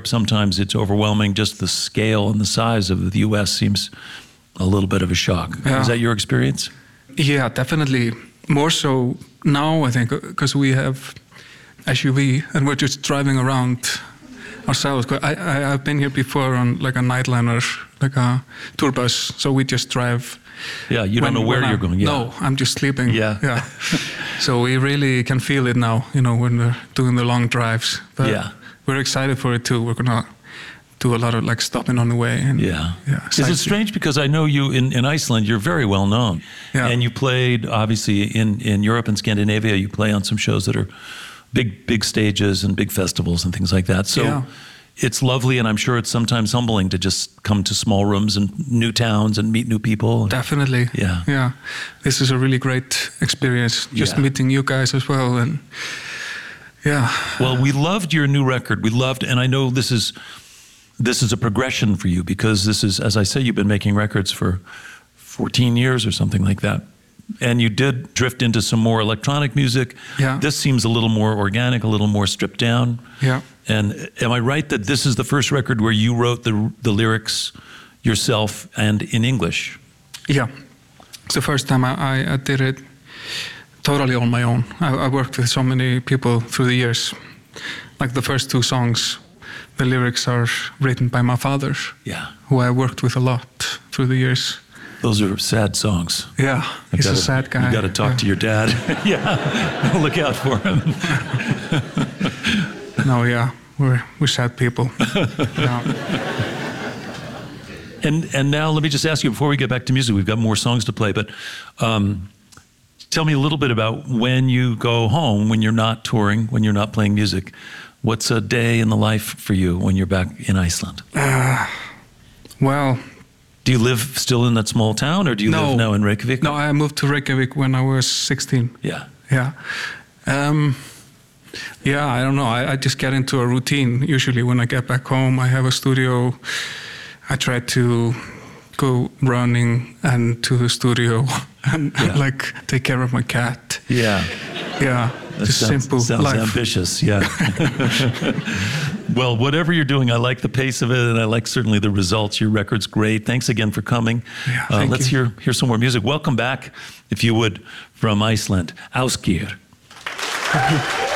Europe, sometimes it's overwhelming. Just the scale and the size of the U.S. seems a little bit of a shock. Yeah. Is that your experience? Yeah, definitely. More so now, I think, because we have SUV and we're just driving around ourselves. I've been here before on like a nightliner, like a tour bus, so we just drive. Yeah, you don't know where you're going. Yeah. No, I'm just sleeping. Yeah. So we really can feel it now, when we're doing the long drives. But Yeah. we're excited for it too. We're gonna do a lot of like stopping on the way. And, Yeah. Is sightseeing. it strange because I know you in Iceland, you're very well known. Yeah. And you played, obviously, in Europe and Scandinavia, you play on some shows that are big stages and big festivals and things like that. So Yeah. it's lovely, and I'm sure it's sometimes humbling to just come to small rooms and new towns and meet new people. Definitely. Yeah. Yeah. This is a really great experience. Just Yeah. meeting you guys as well. And yeah. Well, we loved your new record. We loved, and I know this is a progression for you because this is, as I say, you've been making records for 14 years or something like that. And you did drift into some more electronic music. Yeah. This seems a little more organic, a little more stripped down. Yeah. And am I right that this is the first record where you wrote the lyrics yourself and in English? Yeah. It's the first time I did it totally on my own. I worked with so many people through the years. Like the first two songs, the lyrics are written by my father, Yeah. who I worked with a lot through the years. Those are sad songs. Yeah, he's a sad guy. You got to talk to your dad. Yeah, look out for him. No, yeah, we're sad people. Yeah. And now let me just ask you, before we get back to music, we've got more songs to play, but tell me a little bit about when you go home, when you're not touring, when you're not playing music. What's a day in the life for you when you're back in Iceland? Well... Do you live still in that small town, or do you live now in Reykjavik? No, I moved to Reykjavik when I was 16. Yeah. Yeah. I don't know. I just get into a routine. Usually when I get back home, I have a studio. I try to go running and to the studio and like take care of my cat. Yeah. Yeah. That just simple sounds life. ambitious, yeah. Well, whatever you're doing, I like the pace of it, and I like certainly the results. Your record's great. Thanks again for coming. Yeah, let's hear some more music. Welcome back, if you would, from Iceland. Ásgeir.